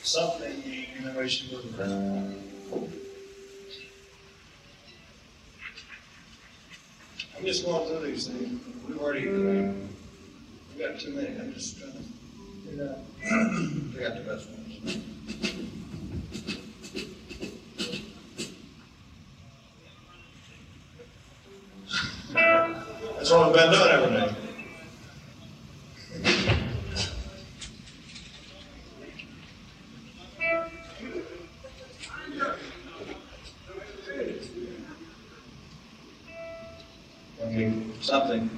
something, and then we should move around. I'm just going through these things. We've already, we got too many. I'm just trying to figure out, figure out the best ones. That's what we've been doing every day. Okay, something.